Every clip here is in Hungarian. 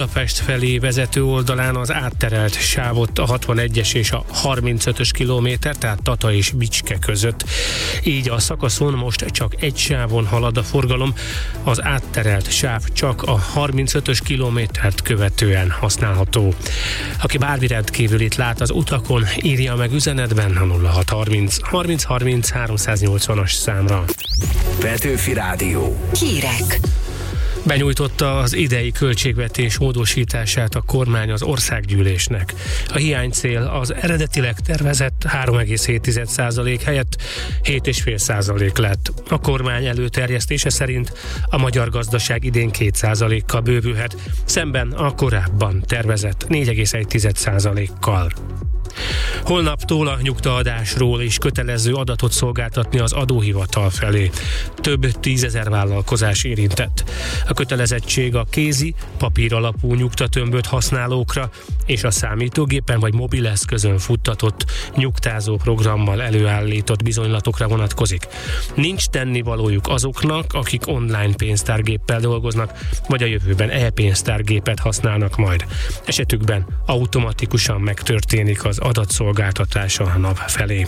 Budapest felé vezető oldalán az átterelt sávot a 61-es és a 35-ös kilométer, tehát Tata és Bicske között. Így a szakaszon most csak egy sávon halad a forgalom, az átterelt sáv csak a 35-ös kilométert követően használható. Aki bármi rendkívülit lát az utakon, írja meg üzenetben a 0630 30 30 380-as számra. Petőfi Rádió. Hírek. Benyújtotta az idei költségvetés módosítását a kormány az országgyűlésnek. A hiánycél az eredetileg tervezett 3,7% helyett 7,5% lett. A kormány előterjesztése szerint a magyar gazdaság idén 2%-kal bővülhet, szemben a korábban tervezett 4,1%-kal. Holnaptól a nyugtaadásról is kötelező adatot szolgáltatni az adóhivatal felé. Több 10 000 vállalkozás érintett. A kötelezettség a kézi, papír alapú nyugtatömböt használókra és a számítógépen vagy mobileszközön futtatott nyugtázó programmal előállított bizonylatokra vonatkozik. Nincs tennivalójuk azoknak, akik online pénztárgéppel dolgoznak, vagy a jövőben e-pénztárgépet használnak majd. Esetükben automatikusan megtörténik az adatszolgáltatása a NAV felé.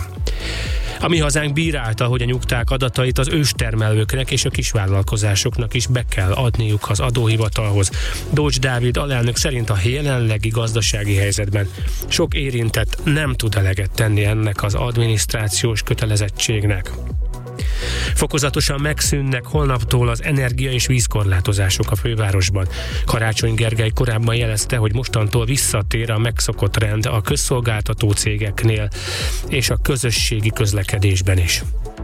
A Mi Hazánk bírálta, hogy a nyugták adatait az őstermelőknek és a kisvállalkozásoknak is be kell adniuk az adóhivatalhoz. Dócs Dávid alelnök szerint a jelenlegi gazdasági helyzetben sok érintett nem tud eleget tenni ennek az adminisztrációs kötelezettségnek. Fokozatosan megszűnnek holnaptól az energia- és vízkorlátozások a fővárosban. Karácsony Gergely korábban jelezte, hogy mostantól visszatér a megszokott rend a közszolgáltató cégeknél és a közösségi közlekedésben is.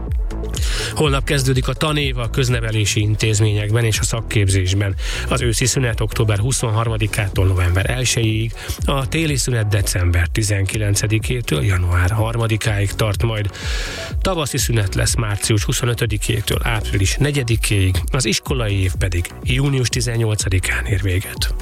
Holnap kezdődik a tanév a köznevelési intézményekben és a szakképzésben. Az őszi szünet október 23-ától november 1-ig, a téli szünet december 19-től január 3-áig tart majd. Tavaszi szünet lesz március 25-től április 4-ig, az iskolai év pedig június 18-án ér véget.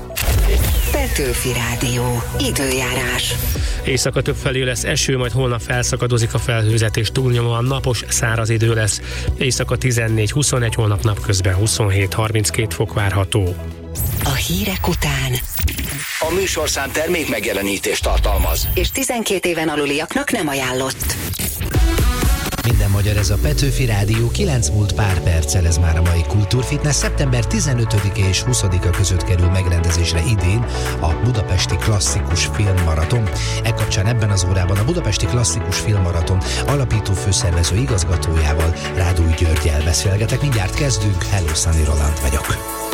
Petőfi Rádió. Időjárás. Éjszaka többfelé lesz eső, majd holnap felszakadozik a felhőzet és túlnyomóan napos, száraz idő lesz. Éjszaka 14-21, holnap napközben 27-32 fok várható. A hírek után A műsorszám termék megjelenítést tartalmaz, és 12 éven aluliaknak nem ajánlott. Minden magyar, ez a Petőfi Rádió, 9 múlt pár perccel, ez már a mai Kultúrfitness. Szeptember 15-e és 20-a között kerül megrendezésre idén a Budapesti Klasszikus Filmmaraton. Ekkapcsán ebben az órában a Budapesti Klasszikus Filmmaraton alapító főszervező igazgatójával, Rádúj Györggyel beszélgetek. Mindjárt kezdünk, hello, Szani Roland vagyok.